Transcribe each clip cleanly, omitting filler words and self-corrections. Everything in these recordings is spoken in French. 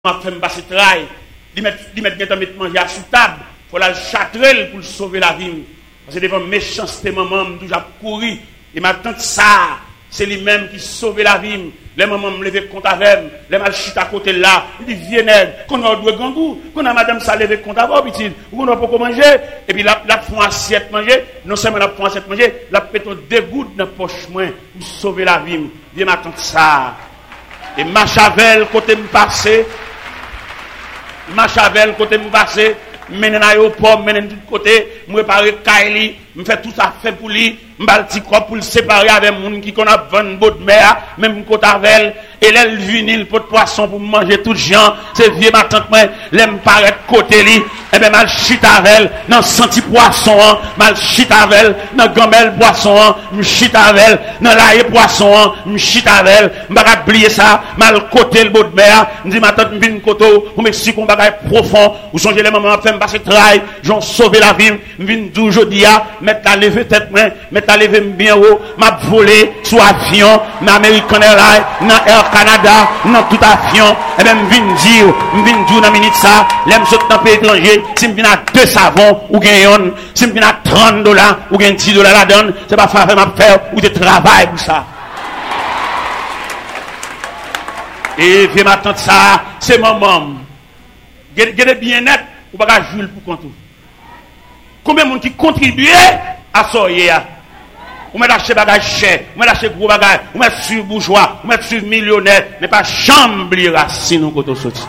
m'a fait me passer travail, il mettre manger à sous table, faut la châtrer pour sauver la vie. Parce que devant méchanceté maman, toujours courir et ma tante ça, c'est lui-même qui sauve la vie. Les mamans me lever compte avec, les mal chute à côté là, il dit viens qu'on a deux gangou, qu'on a madame ça lever compte avec petit, on n'a pas quoi manger et puis la font assiette manger, non seulement la font assiette manger, la péton deux gouttes dans poche moins pour sauver la vie. Viens ma tante ça. Et Machavel côté me passer Machavel côté me passer mène à l'aéroport mène de côté me préparer Kaili me fait tout ça fait pour lui m'bal petit corps pour le séparer avec monde qui qu'on a vendre bout de mer même côté avec et là vinyle pour poisson pour manger tout gens c'est vieux ma tante moi l'aime paraître côté lui et ben mal chute avec dans senti poisson mal chute avec dans gamelle poisson me chute avec dans l'ail poisson me chute avec m'pa oublier ça mal côté le bout de mer me dit ma tante vinn côté pour m'expliquer un bagage profond ou songez les mamans fait me passer travail j'ont sauvé la vie me vinn aujourd'hui mettre la lever tête moi mettre la lever bien haut m'a volé sous avion dans American Airlines dans Air Canada dans tout avion et même vinn dire dans minute ça l'aime saute dans pays étranger si me vinn à 2 savons ou gagne si me vinn à $30 ou gagne $10 la donne c'est pas faire m'a faire ou de travail pour ça et viens m'attendre ça c'est maman gardez bien net ou pas jouer pour compte combien de monde qui contribue à ça hier ou mettre acheter bagage cher ou mettre acheter gros bagage ou mettre sur bourgeois ou mettre sur millionnaire mais pas chambre racine au côté sorti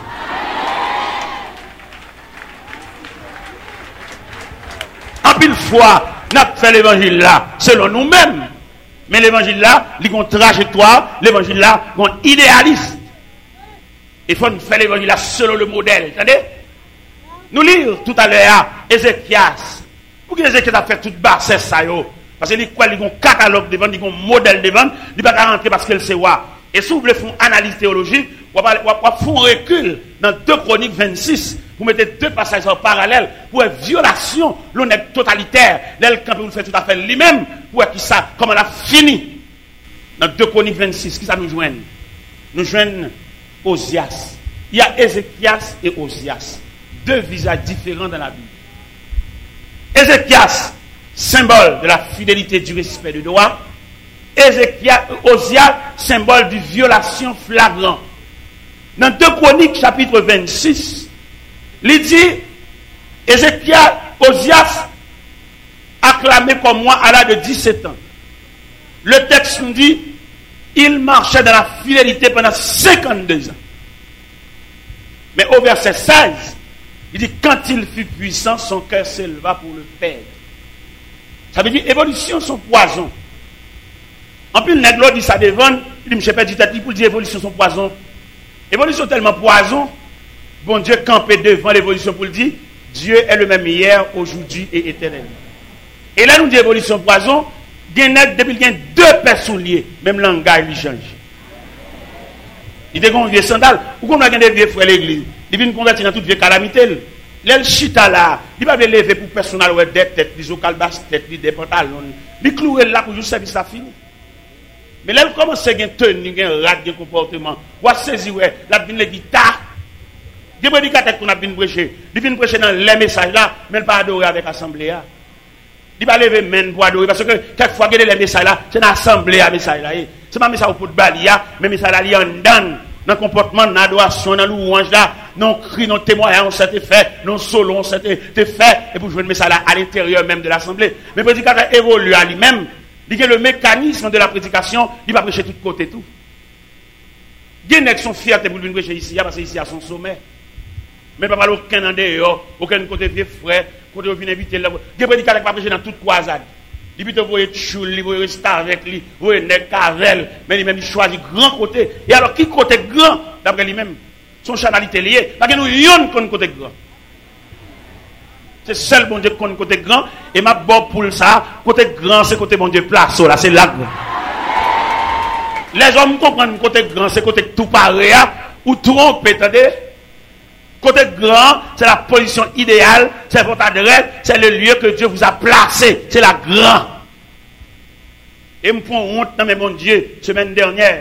en pile fois n'a fait l'évangile là selon nous-mêmes mais l'évangile là il a une trajectoire l'évangile là il est idéaliste il faut faire l'évangile là selon le modèle attendez nous lire tout à l'heure Ézéchias pour que Ézéchias a fait toute basse ça yo parce que il quoi il a un catalogue devant il a un modèle devant il pas rentrer parce qu'elle sait quoi et si vous voulez faire une analyse théologique on va faire un recul dans 2 Chroniques 26 pour mettre 2 passages en parallèle pour une violation l'honnête totalitaire l'elle quand vous fait tout à fait lui-même pour qui ça comment elle a fini dans 2 Chroniques 26 qui ça nous joignent Osias il y a Ézéchias et Osias 2 visages différents dans la Bible. Ézéchias, symbole de la fidélité du respect du droit. Osias, symbole de violation flagrante. Dans 2 Chroniques, chapitre 26, il dit, Osias, acclamé comme moi à l'âge de 17 ans. Le texte nous dit, il marchait dans la fidélité pendant 52 ans. Mais au verset 16, il dit, quand il fut puissant, son cœur s'éleva pour le perdre. Ça veut dire, évolution, son poison. En plus, le nègre dit ça devant, il dit, je ne sais pas du tête, pour dire, évolution, son poison. Évolution tellement poison, bon Dieu campé devant l'évolution pour le dire, Dieu est le même hier, aujourd'hui et éternellement. Et là, nous dit évolution poison, depuis qu'il y a 2 paires souliers, même langage, il change. Il dit qu'on vieux sandal, ou qu'on a des vieux frères l'église. Il vient convertir dans toute vieille calamité. L'el chita là, il va lever pour personnel ou des têtes, des ocalbas têtes, des pantalons. Il clouer là pour juste service ça fini. Mais l'elle commence à gagner tenue, gagner rat de comportement. Ou à saisir la vinn les guitare. Des prédicateurs qu'on a bien prêcher. Il vient prêcher dans les messages là, mais il pas adorer avec l'assemblée. Il va lever main pour adorer parce que quelquefois il y a les messages là, c'est l'assemblée à message là. C'est pas message pour balia, mais message là il en donne. Dans le comportement, dans l'adoration, dans le louange là, non cri, non témoignage, on s'est fait, non solo, on s'est fait, et pour jouer le message là à l'intérieur même de l'assemblée. Mais le prédicateur évolue à lui-même, dit que le mécanisme de la prédication, il va prêcher de tous côtés tout. Il y a qui sont fiers pour venir prêcher ici, parce que ici à son sommet. Mais pas parler aucun en dehors, aucun côté vieux frère, côté où vient inviter là. Il y a prédicateur qui va prêcher dans toute croisade. Il peut voyer choule, il voyer star avec lui, voyer nèg cavel, mais lui-même il choisit grand côté. Et alors qui côté grand d'après lui-même son chanalité liée parce que nous yon kon côté grand. C'est seul bon Dieu kon côté grand et m'a bon pour ça, côté grand c'est côté bon Dieu place là, c'est là. Les hommes comprennent côté grand c'est côté tout pareil ou trompe, attendez. Côté grand, c'est la position idéale, c'est votre adresse, c'est le lieu que Dieu vous a placé, c'est la grande. Et me prend honte dans mes bon Dieu, semaine dernière,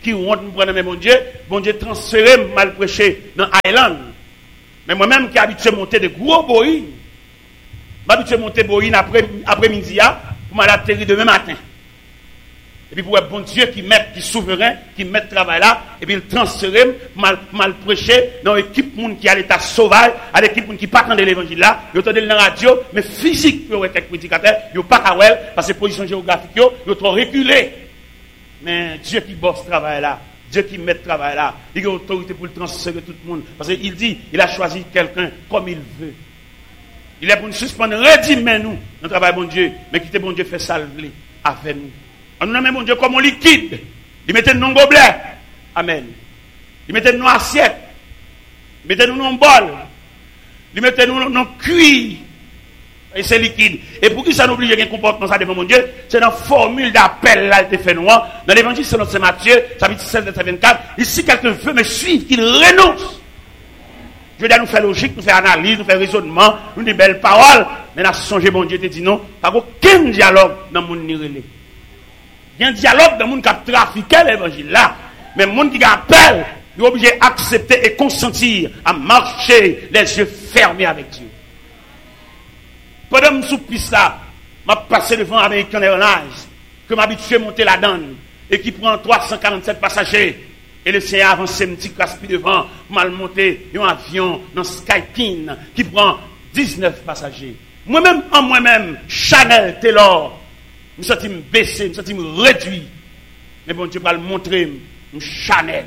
qui rentre me prendre bon Dieu transféré mal prêché dans Island. Mais moi-même qui habitué à monter de gros boïs, m'habitué à monter boïs après-midi pour m'aller atterrir demain matin. Et puis pour un bon Dieu qui met, qui souverain, qui met le travail là, et puis il transférer mal prêché dans l'équipe qui a l'état sauvage, à l'équipe qui pas de l'évangile là, ils entendent dans la radio, mais physique, il y a quelques prédicateurs, ils n'ont pas qu'à parce que position géographique, ils ont trop reculé. Mais Dieu qui bosse ce travail là, Dieu qui met le travail là, il a l'autorité pour le transférer tout le monde. Parce qu'il dit, il a choisi quelqu'un comme il veut. Il est pour nous suspendre, redimez nous, notre travail bon Dieu, mais quittez bon Dieu fait salver avec nous. On nous nomme bon Dieu comme un liquide. Il mettait nous dans un gobelet. Amen. Il mettait nous dans assiette. Il mettait nous dans un bol. Il mettait nous dans cuir. Et c'est liquide. Et pour qui ça nous oblige à un comportement ça devant mon Dieu, c'est dans la formule d'appel là qui fait nous. Dans l'évangile selon Saint Matthieu, chapitre 16, verset 24. Ici, quelqu'un veut me suivre, qu'il renonce. Je veux dire, nous faire logique, nous faire analyse, nous faire raisonnement, nous des belles paroles. Mais nous avons changé, bon Dieu te dit non. Pas aucun dialogue dans le monde nirélé. Il y a un dialogue dans le monde qui a trafiqué l'évangile là. Mais le monde qui appelle, il est obligé d'accepter et consentir à marcher les yeux fermés avec Dieu. Pendant que je suis piste là, je passé devant American Airlines, que m'habitué à monter la donne, et qui prend 347 passagers. Et le Seigneur avance un petit caspi devant, pour mal monter un avion dans Skyteam, qui prend 19 passagers. Moi-même, Chanel, Taylor, je me sens baissé, je me sens réduit. Mais bon Dieu va le montrer, Chanel.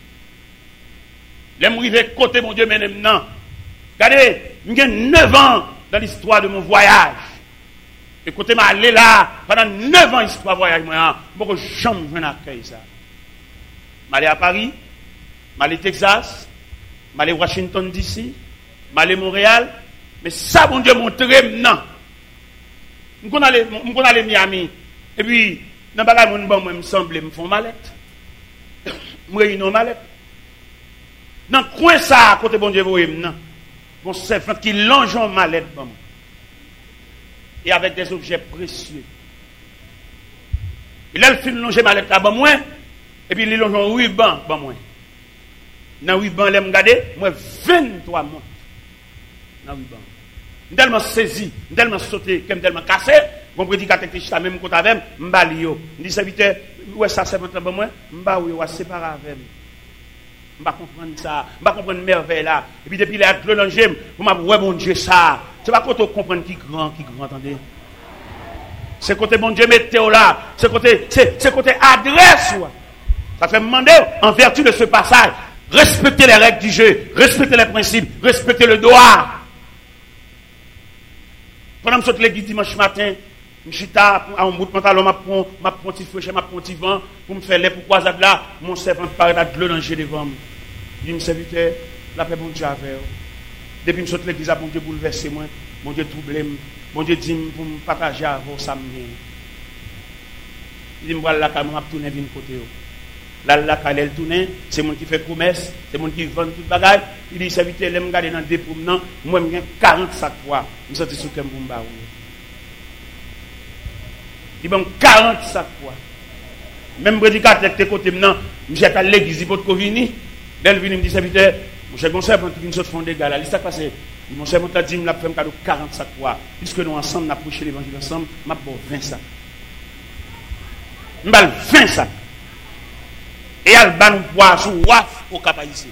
Je suis arrivé côté mon Dieu, mais maintenant, regardez, j'ai 9 ans dans l'histoire de mon voyage. Et côté m'a allé là, pendant 9 ans, l'histoire de voyage, moi, je ne peux jamais accueillir ça. Je suis allé à Paris, je suis allé au Texas, je suis allé à Washington DC, je suis allé à Montréal, mais ça, bon Dieu, montre maintenant. Je suis allé à Miami, et puis, dans le bagage, moi, me semble, me font mallette. Je réunis une mallette. Dans le coin, ça, à côté, bon Dieu, vous voyez maintenant. Mon servant qui longe en mallette, bon. Et avec des objets précieux. Il a le film longer mallette là, bon, moi. Et puis, il longe en ruban, bon, moi. Dans le ruban, il me regarde, moi, 23 mois. Dans le ruban. Je suis tellement saisi, je suis tellement sauté, je suis tellement cassé. Mon prédicateur qui est même côté avec moi, je dis, serviteur, où est-ce que ça c'est bon moi? Je suis séparé avec moi. Je ne comprends pas ça, je ne comprends pas merveille là. Et puis depuis là, je l'ai pour me dire, bon Dieu, ça. C'est pas quand on comprend qui grand, attendez. C'est côté bon Dieu, météo là. C'est côté adresse. Ça fait me demander, en vertu de ce passage, respecter les règles du jeu, respecter les principes, respecter le droit. Pendant que je saute l'église dimanche matin, je suis à un bout de pantalon, je prends un petit fouché, je prends un petit vent, pour me faire les pourquoi là, mon servant paraît à de l'eau devant moi. Je dis, mon serviteur, la paix, bon Dieu, avec vous. Depuis que je saute l'église, bon Dieu bouleversé moi, bon Dieu troublé moi, bon Dieu dit pour me partager avec vous, ça me vient. Il dit, je vais là, je vais tourner vers côté. Là, quand elle tourne, c'est moi qui fait promesse, c'est moi qui vend tout le bagage. Il dit, serviteur, je vais me garder dans des promenants, moi, je 40 sacs poids. Je suis sorti sur le Kembumba. Il y a 40 sacs poids. Même prédicateur qui est côté maintenant, je suis à l'église, il faut que vini. Dès qu'il me dit, serviteur, mon cher servant qui vient de fond des gars là, il s'est passé. Mon servant a dit, il m'a fait un cadeau 40 sacs poids. Puisque nous ensemble, nous avons prêché l'évangile ensemble, je vais 20 sacs. Je vais 20 sacs. Et elle va nous boire sous waf au Cap ici.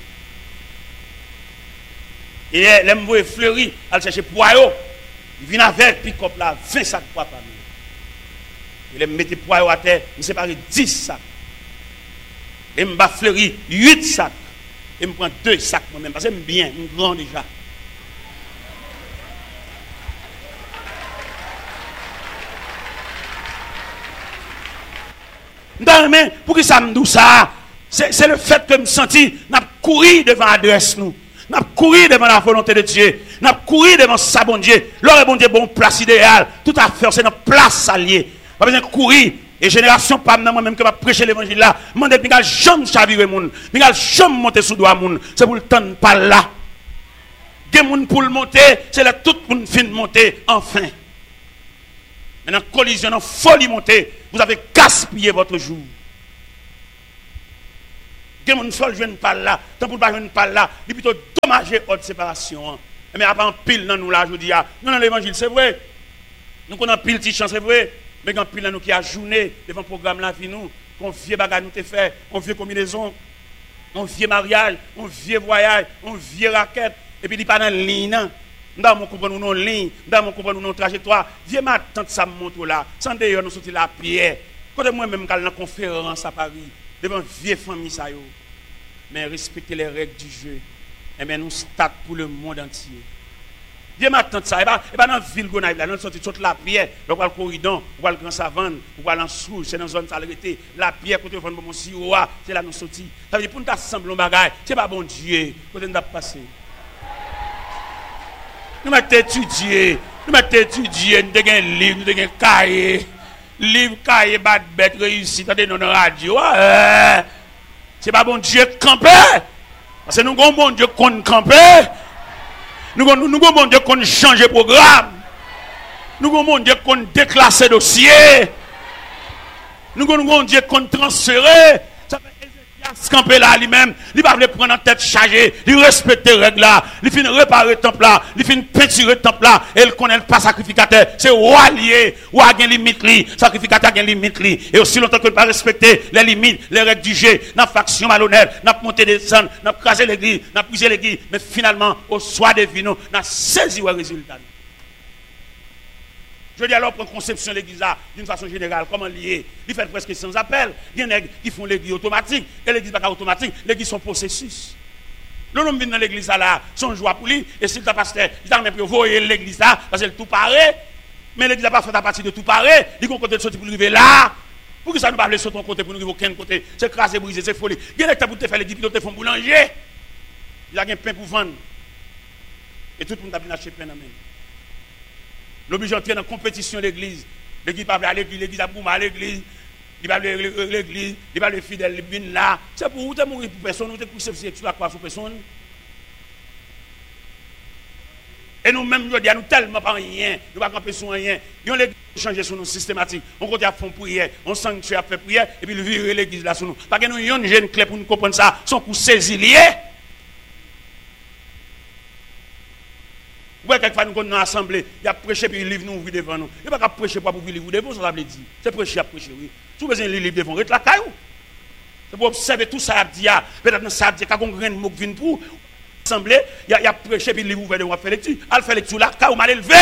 Et elle me voit fleurir, elle cherche poireau. Il vient avec pick-up là, 20 sacs poids par nous. Il me mettait poireau à terre, il me sépare 10 sacs. Et me va fleurir 8 sacs. Et me prend 2 sacs moi-même, parce que j'aime bien, je suis grand déjà. Non, mais pour que ça me dise ça, c'est le fait que je me senti, n'a couru devant l'adresse nous. N'a couru devant la volonté de Dieu. N'a couru devant sa bon Dieu. L'heure bon Dieu, bon place idéal. Tout à fait, c'est notre place alliée. Pas besoin de courir. Et génération, pas moi-même que va prêcher l'évangile là. Je ne vais jamais chavirer moun. Je ne vais jamais monter sous doigt moun. C'est pour le temps de pas là. Des moun pour le monter, c'est là tout le monde fin de monter, enfin. Maintenant, collision, folie montée, vous avez gaspillé votre jour. Que mon sol je ne parle là, tant pour pas je ne parle là, il plutôt dommager haute séparation. Mais après en pile dans nous là, je dis nous dans l'évangile, c'est vrai. Nous qu'on a pile petite chance, c'est vrai. Mais quand pile dans nous qui a journée devant le programme là, nous, qu'on vieux bagage nous te fait, on vieux combinaison, on vieux mariage, on vieux voyage, on vieux raquette, et puis il pas dans ligne. Dans mon comprendre nous non ligne, dans mon comprendre nous non trajectoire. Vieux ma tante ça montre là, sans d'ailleurs nous sortir la pierre. Quand moi même quand dans conférence à Paris, devant vieux famille ça yo. Mais respecter les règles du jeu. Et bien nous start pour le monde entier. Vieux ma tante ça, et pas dans la ville Gonaïve là, nous sortir toute la pierre, on va le corridor, on va le grand savane, on va l'ensouche, c'est dans zone salubrité, la pierre côté fond mon siroa, c'est là nous sortir. Ça veut dire pour nous assembler un bagage, c'est pas bon Dieu, côté nous passer. Nous mettons étudier, nous avons un livre, nous avons un cahier, livre, cahier, bad bête, réussi, dans nos radio. C'est pas bon Dieu camper. Parce que nous avons bon Dieu qu'on camper. Nous avons bon Dieu qu'on change programme. Nous avons bon Dieu qu'on déclasse dossier. Nous avons bon Dieu qu'on transfère. Ça fait camper là lui-même, il va prendre en tête chargée, il respecte les règles là, il finit réparer le temple là, il finit peinturer le temple là, et il connaît pas sacrificateur, c'est roi lié, roi a une limite li, sacrificateur a une limite li, et aussi longtemps que ne pas respecter les limites, les règles du jeu, n'a faction malhonnête, n'a monté des sangs, n'a crasé l'église, n'a brisé l'église, mais finalement au soir des vins, n'a saisi le résultat. Je dis alors, pour conception de l'église d'une façon générale, comment lier? Il fait presque sans appel. Il y en a qui font l'église automatique. Et l'église n'est pas automatique, l'église sont processus. L'homme vient dans l'église là, son joie pour lui. Et si le pasteur, il a même pu voir l'église là, parce que tout paraît. Mais l'église n'a pas fait à partir de tout paraît. Il y a un côté de sortir pour arriver là. Pour que ça ne pas aller sur ton côté, pour nous arriver aucun côté. C'est crasé, brisé, c'est folie. Il y a des pour te faire l'église, puis te font boulanger. Il y a un pain pour vendre. Et tout le monde a bien acheté pain dans la main. L'obligé d'entrer dans la compétition de l'église. L'église va à l'église, l'église a boumé à l'église. Il va à l'église, il va à fidèle, il vient là. C'est pour vous, tu mourir pour personne, tu es pour sexuel à quoi pour personne. Et nous-mêmes, nous disons tellement pas rien, nous ne pouvons pas camper sur rien. Nous l'église changer sur nous systématique. On continue à faire prière, on sanctuaire à faire prière, et puis nous virer l'église là sur nous. Parce que nous avons une jeune clé pour nous comprendre ça, son coup saisi lié. Ouais, quelquefois nous sommes dans l'assemblée, il y a prêché puis le livre nous ouvre devant nous. Il n'y a pas prêcher pour ouvrir le livre devant, ça veut dire. C'est prêcher à prêcher, oui. Si vous avez un livre devant, reste la caillou. C'est pour observer tout ça, peut-être dans ça, quand on a un mot qui vient pour l'assemblée, il y a prêché puis le livre ouvert devant, faire lecture. Elle fait lecture là, caillou mal élevé.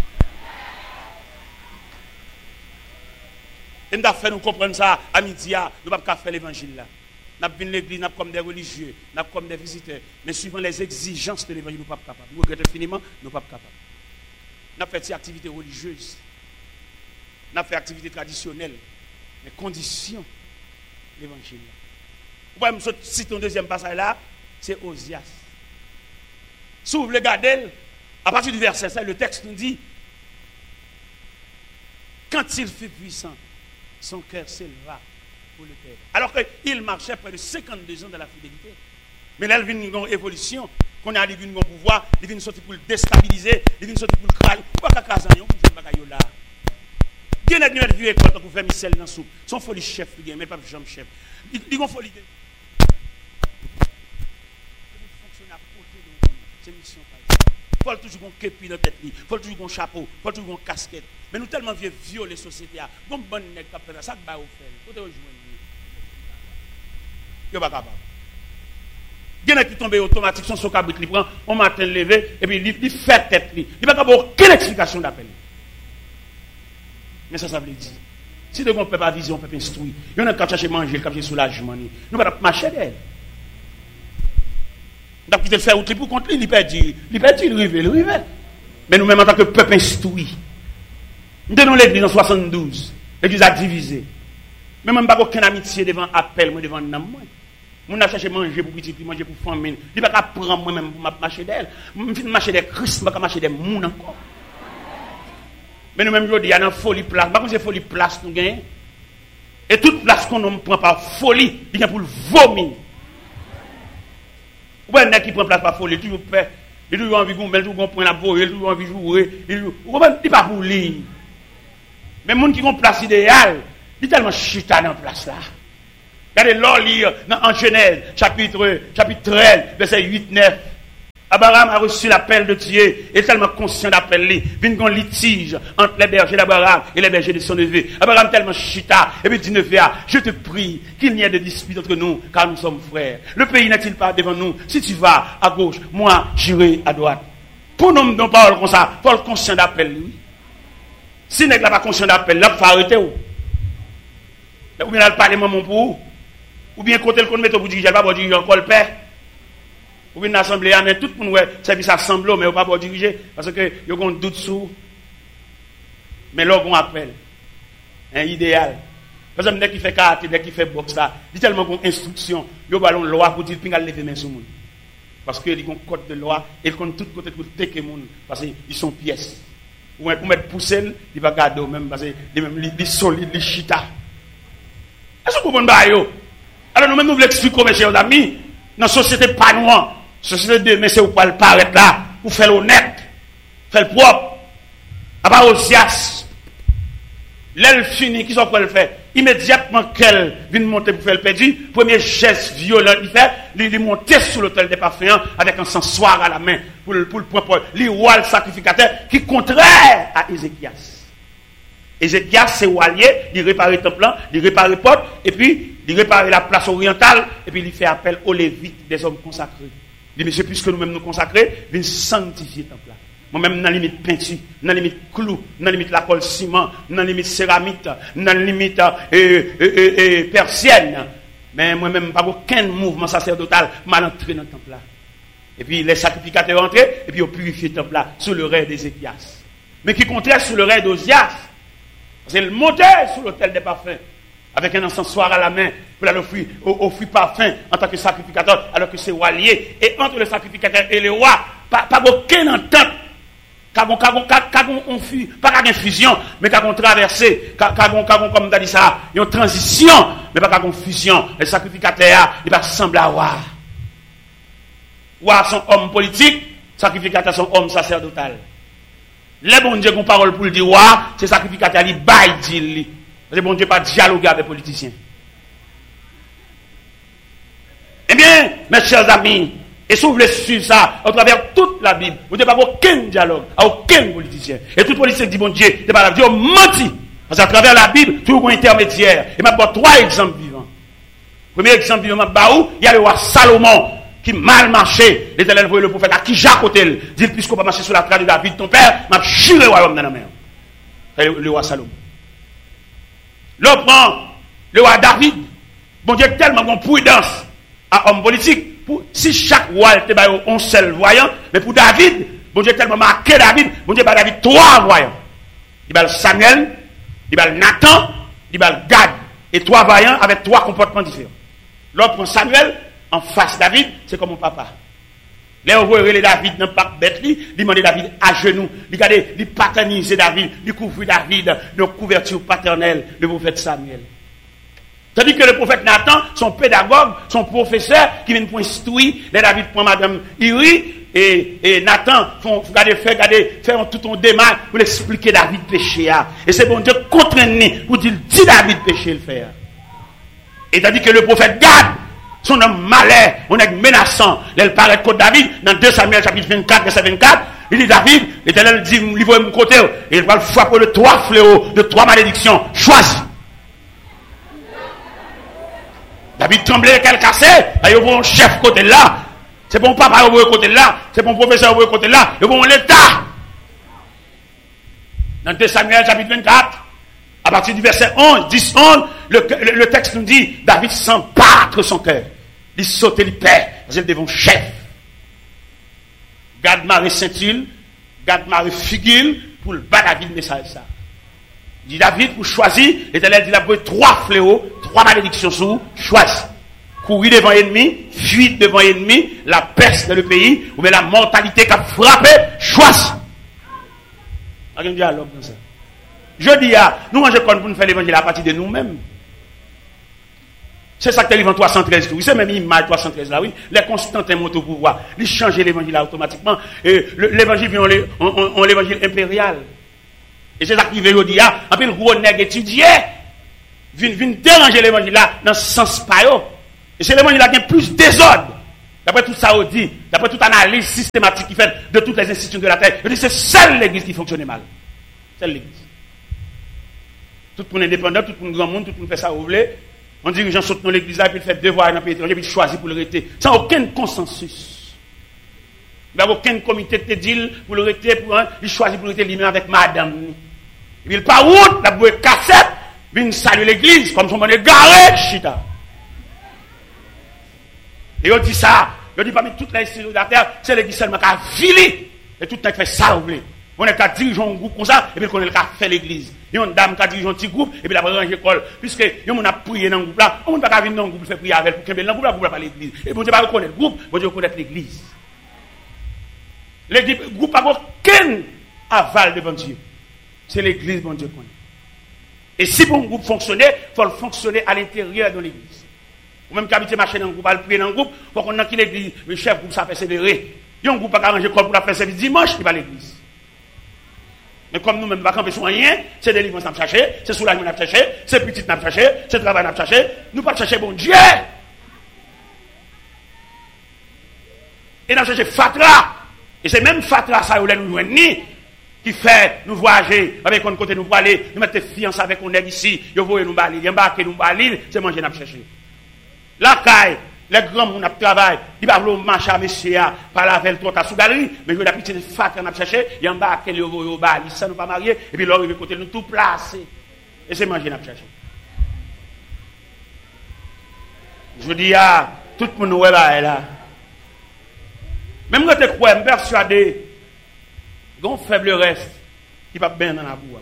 Et nous avons fait nous comprendre ça à midi, nous ne pouvons pas faire l'évangile là. Nous avons l'église, nous comme des religieux, nous comme des visiteurs. Mais suivant les exigences de l'évangile, nous ne sommes pas capables. Nous regrettons infiniment, nous ne sommes pas capables. Nous avons fait des activités religieuses. Nous avons fait des activités traditionnelles. Mais conditions de l'évangile. Vous pouvez me citer un deuxième passage là, c'est Osias. Si vous voulez regarder, à partir du verset 5, le texte nous dit, quand il fut puissant, son cœur s'éleva. Le Père. Alors qu'il marchait près de 52 ans dans la fidélité. Mais là, il vient une évolution. Qu'on a vu un pouvoir, il vient sortir pour le déstabiliser, il vient sortir pour le crailler. Pourquoi qu'à Kazan, pour faire bagaille là? Il y a une vieux école pour faire Michel dans la soupe. Son folie chef, mais pas Jean chef. Il ont folie. Fonctionner à côté de nous. C'est mission par exemple. Il faut toujours un képi dans la tête, il faut toujours un chapeau, il faut toujours une casquette. Mais nous tellement vieux violer les sociétés. Comme bonne nègre qui a fait ça, ça va au faire. Il faut te rejoindre. Il n'est pas capable. Il y en a qui tombent automatique, son cabrit, il prend, on matin levé, et puis il fait tête. Il n'y a pas aucune explication d'appel. Mais ça veut dire. Si on ne peut pas viser, on peut pas instruire. Il y en a qui cherchent à manger, qui cherchent soulagement. Nous ne pouvons pas marcher d'elle. Nous avons quitté le faire outil pour contre lui, il perd, il rive. Mais nous-mêmes, en tant que peuple instruit, nous sommes dans l'église en 72. L'église a divisé. Mais même pas aucune amitié devant appel, moi devant nam moi. Mon a cherché manger pour petit, manger pour famille. Il pas qu'à prendre moi-même pour marcher d'elle. Je vais marcher des Christ, pas marcher des moun encore. Mais nous-mêmes, je dis, il y a une folie place. Par contre, c'est folie place nous gagnons. Et toute place qu'on ne prend par folie, il y a pour le vomir. Ou bien, qui prend place par folie, toujours fait. Il toujours envie de mettre, toujours point la voie, il toujours envie de jouer. Il n'est pas pour lui. Mais les gens qui ont place idéale, il est tellement chita dans la place là. Regardez l'or lire en Genèse, chapitre 13, verset 8-9. Abraham a reçu l'appel de Dieu, et tellement conscient d'appel, il vient un litige entre les bergers d'Abraham et les bergers de son neveu. Abraham tellement chita, et puis dit neveu, je te prie qu'il n'y ait de dispute entre nous, car nous sommes frères. Le pays n'est-il pas devant nous? Si tu vas à gauche, moi j'irai à droite. Pour nous, non parole comme ça, il faut le conscient d'appel, lui. Si n'est pas conscient d'appel, là, il faut arrêter. Ou bien il parle maman pour vous. Ou bien côté le compte mettre pour diriger, pas pour diriger encore le père. Ou bien l'assemblée, mais tout le monde service assemblée, mais pas pour diriger, parce que il y a un doute sur. Mais là, on appelle. Un idéal. Par exemple, dès qu'il fait karaté, dès qu'il fait boxe, là, il y a tellement d'instructions, il y a une loi pour dire qu'il y a lever main sur le monde. Parce qu'il y a un code de loi, et il compte tout côté pour tecker le monde, parce qu'ils sont pièces. Ou pour mettre poussé, il va garder même, parce qu'il est solide, il est chita. Est-ce que vous comprenez? Alors nous-mêmes, nous voulons expliquer, mes chers amis, dans la société pas noire, société de mais c'est où pas le paraître là, pour faire l'honnête, faire le propre, à part Osias. L'aile fini, qui sont quoi le faire? Immédiatement qu'elle vient monter pour faire le perdu, premier geste violent, il fait, il monter sur l'autel des parfums avec un encensoir à la main, pour le propre, le roi le sacrificateur, qui est contraire à Ézéchias. Ézéchias, c'est Walier, il répare le temple, il répare le porte, et puis il répare la place orientale, et puis il fait appel aux Lévites, des hommes consacrés. Il dit, monsieur, puisque nous-mêmes nous consacrer, il sanctifier le temple. Moi-même, dans la limite peinture, dans la limite clou, dans la limite la colle ciment, dans la limite céramique, dans la limite persienne. Mais moi-même, pas aucun mouvement sacerdotal mal entré dans le temple là. Et puis les sacrificateurs entrés, et puis ils ont purifié le temple là, sous le règne d'Ézéchias. Mais qui contraire sous le règne d'Osias. C'est le monter sur l'autel des parfums, avec un encensoir à la main, pour offrir parfum en tant que sacrificateur, alors que c'est Walier. Et entre le sacrificateur et le roi, pas aucune entente. Pas une fusion, mais une traversée, comme tu as dit ça, une transition, mais pas une fusion. Les sacrificateurs, ils va sembler à roi. Roi sont hommes politiques, sacrificateurs sont hommes sacerdotal. Les bon Dieu qui ont parole pour le dire roi, c'est sacrificateurs, ils baillent dit. Les bon Dieu pas dialoguer avec les politiciens. Eh bien, mes chers amis, et si vous voulez suivre ça, à travers toute la Bible, vous n'avez pas aucun dialogue, à aucun politicien. Et tout politicien dit, bon Dieu, c'est pas la Dieu menti. Parce qu'à travers la Bible, tout un intermédiaire. Et m'a donné 3 exemples vivants. Premier exemple vivant, il y a le roi Salomon, qui mal marché. L'Éternel voyait le prophète à qui Jacques Otel. Dit, puisqu'on va marcher sur la trace de David, ton père, m'a juré le royaume dans la mer. Le roi Salomon. L'autre prend le roi David. Bon Dieu, tellement de prudence à homme politique. Si chaque roi était un seul voyant, mais pour David, bon Dieu tellement marqué David, bon Dieu David 3 voyants. Il va Samuel, il va Nathan, il va Gad. Et 3 voyants avec 3 comportements différents. L'autre prend Samuel, en face David, c'est comme mon papa. Là, on voit David dans le parc bête, il demande David à genoux, il paternise David, il couvre David de couverture paternelle, le prophète Samuel. Tandis que le prophète Nathan, son pédagogue, son professeur, qui vient pour instruire, les David prend Madame Iri, et Nathan, faire tout un démarche pour expliquer David péché. Et c'est bon Dieu contraint pour dire, si David péché le faire. Et tandis que le prophète Gad, son homme malais, on est menaçant, il paraît contre David, dans 2 Samuel chapitre 24, verset 24, il dit David, l'Éternel dit, livre mon côté, et il va le frapper de 3 fléaux, de 3 malédictions, choisis. David tremblait, qu'elle cassait, il y a un chef côté là, c'est bon papa côté là, c'est bon professeur côté là, il y a bon l'État. Dans 2 Samuel chapitre 24, à partir du verset 11, 10, 11, le texte nous dit, David sent battre son cœur. Il saute, il perd, parce qu'il devant chef. Garde Marie Saint-Hil, garde Marie Figil, pour le bas David message ça. Il dit David, pour choisir, l'Éternel dit, il a pris 3 fléaux, 3 malédictions sous, choisis. Courir devant l'ennemi, fuir devant l'ennemi, la peste dans le pays, ou bien la mortalité qui a frappé, choisis. Il y a un dialogue comme ça. Je dis, nous mangeons pour nous faire l'évangile à partir de nous-mêmes. C'est ça que tu as 313. Oui, c'est même l'image 313 là, oui. Les Constantins montent au pouvoir. Ils changent l'évangile automatiquement. Et l'évangile vient en l'évangile impérial. Et c'est ça qui veut dire, un peu le gros nègre étudié. viennent déranger l'évangile là dans ce sens pas yo. Et c'est l'évangile là qui a plus désordre. D'après tout ça on dit, d'après toute analyse systématique qui fait de toutes les institutions de la terre, je dis c'est seule l'église qui fonctionne mal. Seule l'église. Tout le monde indépendant, tout le monde grand monde, tout le monde fait ça où vous voulez. On dit que les gens sautent dans l'église là, puis ils font devoir dans le pays étranger, puis ils choisissent pour le rester. Sans aucun consensus. Il n'y a aucun comité de deal pour le rester, il choisit pour le rester lui-même avec madame. Et puis il part route, la bouée cassette, puis il salue l'église, comme son monde est garé, chita. Et on dit ça, on dit parmi toutes les institutions de la terre, c'est l'église seulement qui a filé. Et tout le monde fait ça, vous voulez. On est qu'à diriger un groupe comme ça, et puis on est qu'à faire l'église. Il y a une dame qui a dirigé un petit groupe, et puis la ranger l'école. Puisque on a prié dans le groupe là, on ne peut pas venir dans le groupe faire prier avec, pour qu'il y ait dans le groupe là, pas l'église. Et bon Dieu va reconnaître le groupe, bon Dieu reconnaître l'église. Le groupe n'a aucun aval devant Dieu. C'est l'église, bon Dieu connaît. Et si pour un groupe fonctionner, il faut le fonctionner à l'intérieur de l'église. Ou même qu'habiter marcher dans le groupe, aller prier dans le groupe, il faut qu'on ait l'église, le chef groupe, ça persévérer. Il y a un groupe qui a arrangé l'école pour la faire service dimanche, il va à l'église. Mais comme nous-mêmes, nous ne pouvons pas camper rien, c'est des livres qu'on a cherché, c'est soulagement qu'on a cherché, c'est petit qu'on a cherché, c'est travail qu'on a cherché, nous ne pouvons pas chercher bon Dieu. Et nous avons cherché Fatra. Et c'est même Fatra, ça, nous ni qui fait nous voyager avec un côté nous pour aller, nous mettre fiancés avec un nègre ici, nous voyons nous balir, embarquer nous balir, c'est manger nous chercher. La caille, les grands monde travaillent, ils ne peuvent pas marcher à monsieur, par la veille, trop à sous galerie, mais je vais petite Fatra n'a cherché, ils embarquent les voyons balir, ça nous pas marier, et puis leur côté nous tout placer. Et c'est manger nous chercher. Je dis à tout le monde là. Même quand tu crois, je suis persuadé, il y a un faible reste qui va bien dans la boue.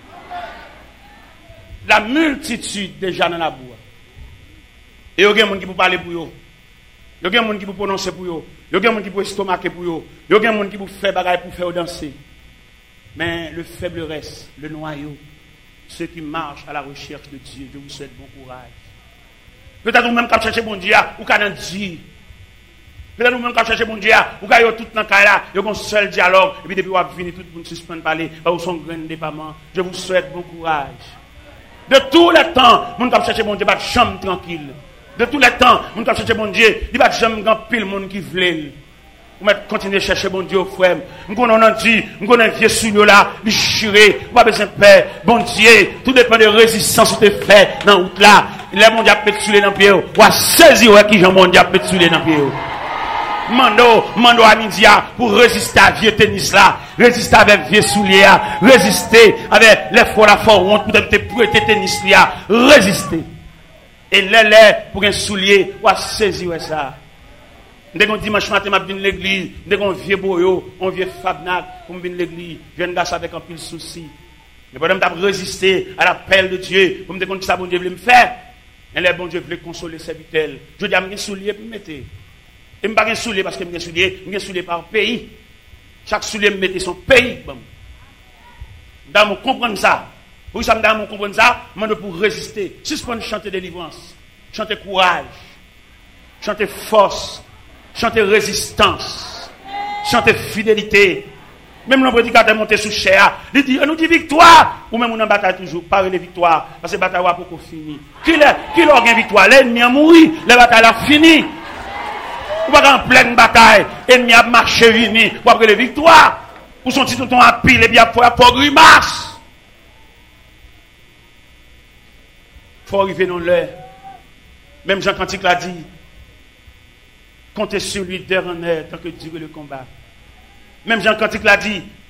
La multitude déjà dans la boue. Et il y a des gens qui peuvent parler pour eux. Il y a des gens qui peuvent prononcer pour eux. Il y a des gens qui peuvent estomaquer pour eux. Il y a des gens qui peuvent faire bagaille pour faire danser. Mais le faible reste, le noyau, ceux qui marchent à la recherche de Dieu, je vous souhaite bon courage. Peut-être vous-même quand cherchez bon Dieu, ou quand on dit. Peut-être nous-mêmes quand chercher mon Dieu, vous avez tout dans le cas là, il y a un seul dialogue, et puis depuis vous avez fini, tout le monde suspend de parler, vous son grand dépendant. Je vous souhaite bon courage. De tous les temps, nous avons cherché mon Dieu, pas de chambre tranquille. De tous les temps, nous avons cherché mon Dieu, il n'y a pas de chambre grand pile monde qui veut. Vous continuez à chercher mon Dieu, frère. Nous avons dit, nous avons un vieux souillot là, déchiré, vous avez besoin de paix. Bon Dieu, tout dépend de la résistance que tu fais dans la route là. Les mondiaux peuvent souiller dans le pied, ou à saisir qui Jean mondial peut souiller dans le pied. Mando à midi pour résister à vieux tennis là, résister avec vieux souliers, résister avec les fois la fois honte pour te prêter tennis là, résister. Et les pour un soulier ou à saisir ça. Dès qu'on dimanche matin m'a venir l'église, dès qu'on vieux boyo, on vieux fabnac pour venir l'église, je viens d'asseoir avec un pile souci. Mais pendant que résister à l'appel de Dieu, pour me dire que ça bon Dieu veut me faire. Et les bon Dieu veut consoler ses vitelles. Je dis à mes souliers pour me mettre. Et je ne suis pas un soulier parce que je suis un soulier par pays. Chaque soulier me mette son pays. Dans mon comprendre ça. Pour ça, dans mon comprendre ça, je pour résister. Suspendre chanter délivrance, chanter courage, chanter force, chanter résistance, chanter fidélité. Même le prédicateur monté sous chair, il dit, nous dit victoire. Ou même on en bataille toujours, parler de victoire. Parce que la bataille n'est pas finie. Qui l'a gagné victoire? L'ennemi a mouru, la bataille a fini. Ou pas en pleine bataille, ennemi a marché vini, ou après les victoires, ou son titre ton à pile, et bien pour grimace. Faut arriver dans l'heure. Même Jean Cantique l'a dit, comptez sur lui d'heure en heure, tant que dure le combat. Même Jean Cantique l'a dit,